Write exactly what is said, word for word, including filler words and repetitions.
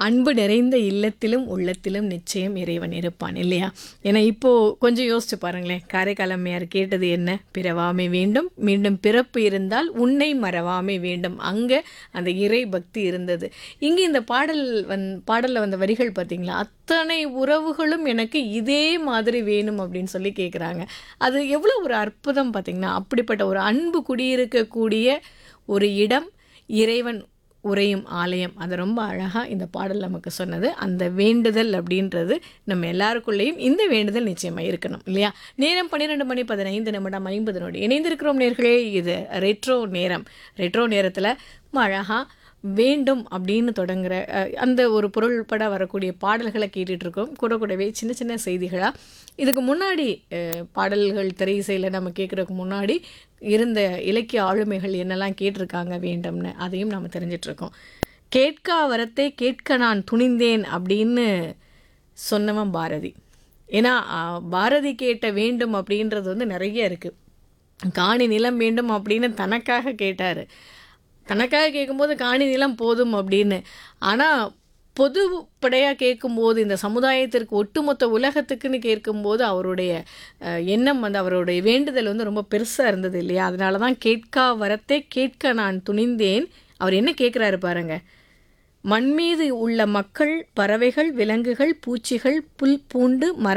அன்பு நிறைந்த இல்லத்திலும் உள்ளத்திலும் நிச்சயம் இறைவன் இருப்பான் இல்லையா? ஏன்னா இப்போது கொஞ்சம் யோசிச்சு பாருங்களேன். காரைக்கால் அம்மையார் கேட்டது என்ன? பிறவாமை வேண்டும், மீண்டும் பிறப்பு இருந்தால் உன்னை மறவாமை வேண்டும். அங்கே அந்த இறை பக்தி இருந்தது. இங்கே இந்த பாடல் வந் பாடலில் வந்த வரிகள் பார்த்தீங்களா, அத்தனை உறவுகளும் எனக்கு இதே மாதிரி வேணும் அப்படின்னு சொல்லி கேட்குறாங்க. அது எவ்வளோ ஒரு அற்புதம் பார்த்தீங்கன்னா. அப்படிப்பட்ட ஒரு அன்பு குடியிருக்கக்கூடிய ஒரு இடம் இறைவன் உறையும் ஆலயம். அது ரொம்ப அழகாக இந்த பாடல் நமக்கு சொன்னது. அந்த வேண்டுதல் அப்படின்றது நம்ம எல்லாருக்குள்ளேயும் இந்த வேண்டுதல் நிச்சயமாக இருக்கணும் இல்லையா? நேரம் பன்னிரெண்டு மணி பதினைந்து நிமிடம் ஐம்பது நொடி இணைந்திருக்கிறோம் நேர்களே. இது ரெட்ரோ நேரம். ரெட்ரோ நேரத்தில் அழகாக வேண்டும் அப்படின்னு தொடங்குற அந்த ஒரு பொருள்பட வரக்கூடிய பாடல்களை கேட்டுட்ருக்கோம். கூட கூடவே சின்ன சின்ன செய்திகளாக இதுக்கு முன்னாடி பாடல்கள் திரை இசையில் நம்ம கேட்குறதுக்கு முன்னாடி இருந்த இலக்கிய ஆளுமைகள் என்னெல்லாம் கேட்டிருக்காங்க வேண்டும்னு அதையும் நம்ம தெரிஞ்சிட்ருக்கோம். கேட்கா வரத்தை கேட்க நான் துணிந்தேன் அப்படின்னு சொன்னவன் பாரதி. ஏன்னா பாரதி கேட்ட வேண்டும் அப்படின்றது வந்து நிறைய இருக்குது. காணி நிலம் வேண்டும் அப்படின்னு தனக்காக கேட்டார். தனக்காக கேட்கும்போது காணி நிலம் போதும் அப்படின்னு. ஆனால் பொதுப்படையாக கேட்கும்போது, இந்த சமுதாயத்திற்கு ஒட்டுமொத்த உலகத்துக்குன்னு கேட்கும்போது அவருடைய எண்ணம் வந்து அவருடைய வேண்டுதல் வந்து ரொம்ப பெருசாக இருந்தது இல்லையா? அதனால தான் கேட்கா வரத்தை கேட்க நான் துணிந்தேன். அவர் என்ன கேட்குறாரு பாருங்க. மண் மீது உள்ள மக்கள், பறவைகள், விலங்குகள், பூச்சிகள், புல் பூண்டு, மர